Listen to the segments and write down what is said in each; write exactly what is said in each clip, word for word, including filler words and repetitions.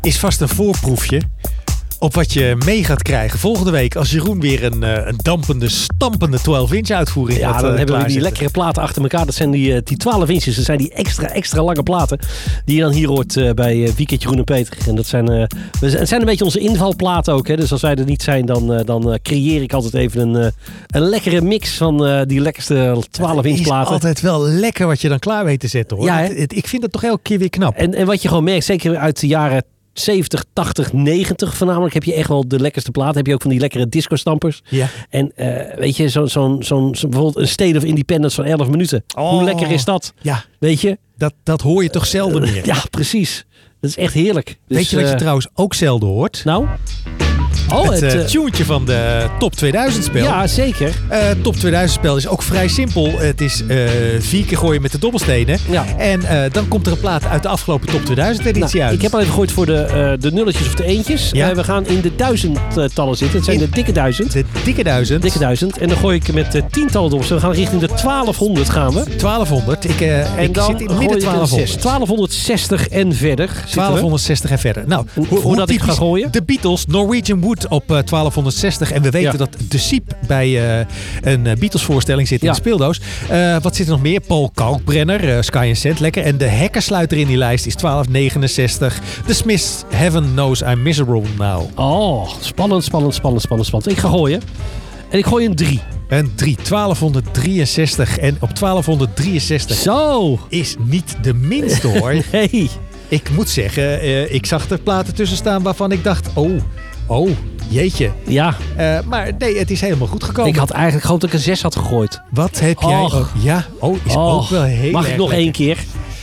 is vast een voorproefje op wat je mee gaat krijgen volgende week als Jeroen weer een, uh, een dampende, stampende twaalf inch uitvoering Ja, gaat, dan uh, hebben we die klaarzetten. lekkere platen achter elkaar. Dat zijn die, uh, die twaalf inches. Dat zijn die extra, extra lange platen die je dan hier hoort uh, bij uh, Weekend Jeroen en Peter. En dat zijn, uh, we zijn, het zijn een beetje onze invalplaten ook. Hè? Dus als wij er niet zijn, dan, uh, dan uh, creëer ik altijd even een, uh, een lekkere mix van uh, die lekkerste twaalf inch platen. Het is altijd wel lekker wat je dan klaar weet te zetten, hoor. Ja, het, het, ik vind het toch elke keer weer knap. En, en wat je gewoon merkt, zeker uit de jaren zeventig, tachtig, negentig voornamelijk, heb je echt wel de lekkerste platen. Heb je ook van die lekkere disco-stampers. Ja. En uh, weet je, zo'n zo'n zo'n zo bijvoorbeeld een State of Independence van elf minuten. Oh. Hoe lekker is dat? Ja, Weet je? dat, dat hoor je toch zelden meer. Ja, precies. Dat is echt heerlijk. Dus, Weet je wat je uh, trouwens ook zelden hoort? Nou? Oh, het het... uh, uh, tunetje van de Top tweeduizend spel. ja, zeker. Uh, Top tweeduizend spel is ook vrij simpel. Het is uh, vier keer gooien met de dobbelstenen. Ja. En uh, dan komt er een plaat uit de afgelopen Top tweeduizend editie Nou, uit. ik heb al even gegooid voor de, uh, de nulletjes of de eentjes. Ja. Uh, we gaan in de duizendtallen zitten. Het zijn In- de dikke duizend. De dikke duizend. Dikke duizend. En dan gooi ik met uh, tientallen dobbels. We gaan richting de twaalfhonderd gaan we. twaalfhonderd. Ik, uh, En ik dan zit in midden gooi ik een twaalfhonderd. zes. twaalfhonderdzestig en verder zitten we. twaalfhonderdzestig en verder. Nou, En hoe, voordat hoe ik ga typisch gooien? de Beatles, Norwegian Wood op uh, twaalfhonderdzestig. En we weten Ja. dat de Siep bij uh, een uh, Beatles voorstelling zit in Ja. de speeldoos. Uh, wat zit er nog meer? Paul Kalkbrenner, uh, Sky and Sand, lekker. En de hekkensluiter in die lijst is twaalf negenenzestig. The Smiths, Heaven Knows I'm Miserable Now. Oh, spannend, spannend, spannend, spannend, spannend. Ik ga gooien. En ik gooi een drie. Een drie, twaalfhonderddrieënzestig. En op twaalfhonderddrieënzestig Zo. is niet de minste, hoor. Hey. Ik moet zeggen, uh, ik zag er platen tussen staan waarvan ik dacht, oh, oh, jeetje. Ja, Uh, maar nee, het is helemaal goed gekomen. ik had eigenlijk gehoopt dat ik een zes had gegooid. Wat heb jij? Och. Oh, ja, oh, is ook Och, wel heel mag erg ik nog lekker. één keer?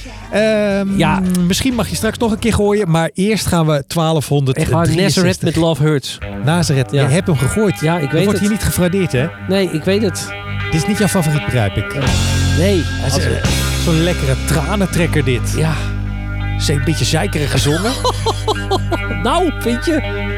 Ehm, Ja. Misschien mag je straks nog een keer gooien, maar eerst gaan we Ik ga twaalfhonderddrieënzestig. Nazareth met Love Hurts. Nazareth, Ja. je hebt hem gegooid. Ja, ik Er weet wordt het. hier niet gefraudeerd, hè? Nee, ik weet het. Dit is niet jouw favoriet, begrijp ik. Nee. Het Als- is, uh, Zo'n lekkere tranentrekker dit. ja. Ze een beetje zeikerig gezongen. Nou, vind je?